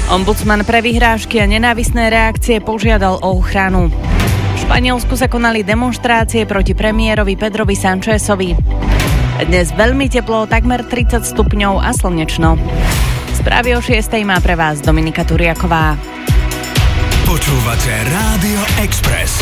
Ombudsman pre vyhrážky a nenávistné reakcie požiadal o ochranu. V Španielsku sa konali demonštrácie proti premiérovi Pedrovi Sanchezovi. Dnes veľmi teplo, takmer 30 stupňov a slnečno. Správy o 6:00 má pre vás Dominika Turiaková. Počúvate Rádio Express.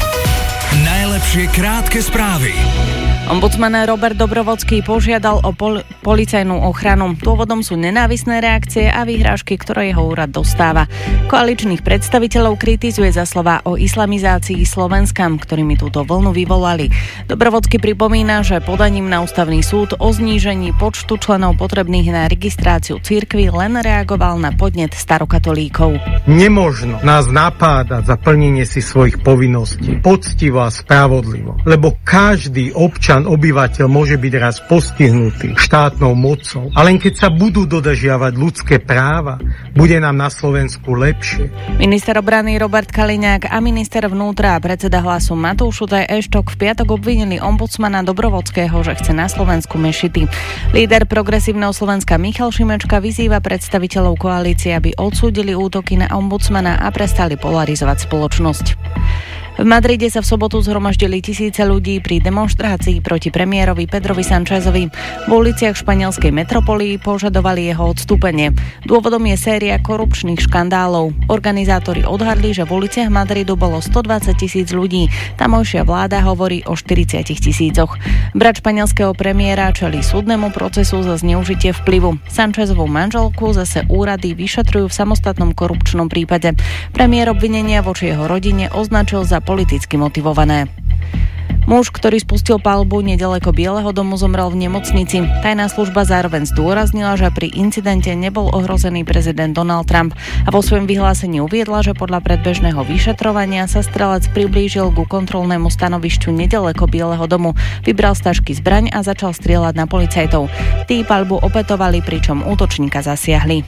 Najlepšie krátke správy. Ombudsman Robert Dobrovodský požiadal o policajnú ochranu. Dôvodom sú nenávistné reakcie a vyhrážky, ktoré jeho úrad dostáva. Koaličných predstaviteľov kritizuje za slová o islamizácii Slovenska, ktorými túto vlnu vyvolali. Dobrovodský pripomína, že podaním na ústavný súd o znížení počtu členov potrebných na registráciu cirkvi len reagoval na podnet starokatolíkov. Nemožno nás napádať za plnenie si svojich povinností poctivo a spravodlivo, lebo každý obyvateľ môže byť raz postihnutý štátnou mocou. A len keď sa budú dodržiavať ľudské práva, bude nám na Slovensku lepšie. Minister obrany Robert Kaliňák a minister vnútra a predseda Hlasu Matúš Šutaj Eštok v piatok obvinili ombudsmana Dobrovodského, že chce na Slovensku mešity. Líder Progresívneho Slovenska Michal Šimečka vyzýva predstaviteľov koalície, aby odsúdili útoky na ombudsmana a prestali polarizovať spoločnosť. V Madride sa v sobotu zhromaždili tisíce ľudí pri demonštrácii proti premiérovi Pedrovi Sanchezovi. V uliciach španielskej metropolii požadovali jeho odstúpenie. Dôvodom je séria korupčných škandálov. Organizátori odhadli, že v uliciach Madridu bolo 120 000 ľudí. Tamojšia vláda hovorí o 40 000. Brat španielského premiéra čelí súdnemu procesu za zneužitie vplyvu. Sanchezovú manželku zase úrady vyšetrujú v samostatnom korupčnom prípade. Premiér obvinenia voči jeho rodine označil za politicky motivované. Muž, ktorý spustil paľbu nedaleko Bieleho domu, zomrel v nemocnici. Tajná služba zároveň zdôraznila, že pri incidente nebol ohrozený prezident Donald Trump a vo svojom vyhlásení uviedla, že podľa predbežného vyšetrovania sa strelec priblížil ku kontrolnému stanovišťu nedaleko Bieleho domu, vybral z tašky zbraň a začal strieľať na policajtov. Tí paľbu opätovali, pričom útočníka zasiahli.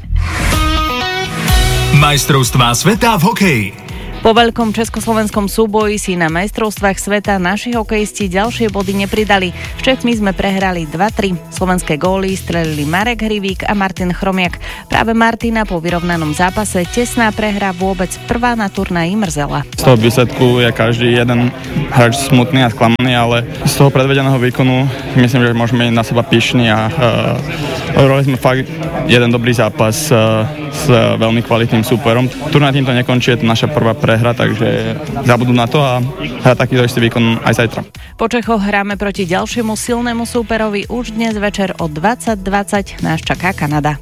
Majstrovstvá sveta v hokeji. Po veľkom československom súboji si na majstrovstvách sveta naši hokejisti ďalšie body nepridali. S Čechmi sme prehrali 2-3. Slovenské góly strelili Marek Hrivík a Martin Chromiak. Práve Martina po vyrovnanom zápase tesná prehra vôbec prvá na turnaji mrzela. Z toho výsledku je každý jeden hráč smutný a sklamaný, ale z toho predvedeného výkonu myslím, že môžeme byť na seba pyšní a urobili sme fakt jeden dobrý zápas s veľmi kvalitným súperom. Turnaj týmto nekončí, je to naša prvá prehra, takže zabudú na to a hrá takýto istý výkon aj zajtra. Po Čechoch hráme proti ďalšiemu silnému súperovi už dnes večer o 20:20 nás čaká Kanada.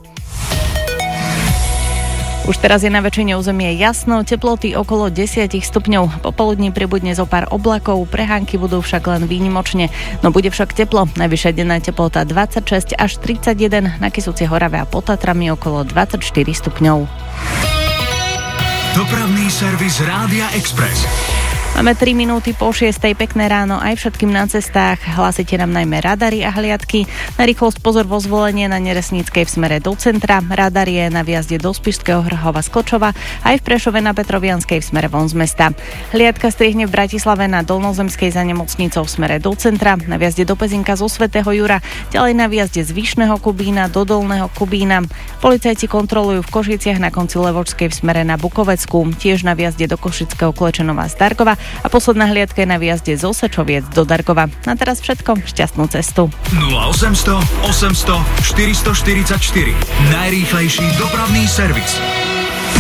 Už teraz je na väčšine územie jasno, teploty okolo 10 stupňov. Popoludní pribudne zo pár oblakov, prehánky budú však len výnimočne. No bude však teplo, najvyššia denná teplota 26 až 31, na Kysuci, Horave a pod Tatrami okolo 24 stupňov. Dopravný servis Rádia Express. Máme 3 minúty po 6:00, pekné ráno aj všetkým na cestách. Hlásite nám najmä radary a hliadky. Na rýchlosť pozor vo Zvolenie na Neresníckej v smere do centra. Radar je na vjazde do Spišského Hrhova z Kočova, aj v Prešove na Petrovianskej v smere von z mesta. Hliadka strihne v Bratislave na Dolnozemskej za nemocnicou v smere do centra, na vjazde do Pezinka zo Svätého Jura, ďalej na vjazde z Vyšného Kubína do Dolného Kubína. Policajti kontrolujú v Košiciach na konci Levočskej v smere na Bukovecku, tiež na vjazde do Košického Klečenova z Dargova a posledná hliadka je na výjazde zo Sečoviec do Dargova. Na teraz všetko, šťastnú cestu. 0800 800 444. Najrýchlejší dopravný servis.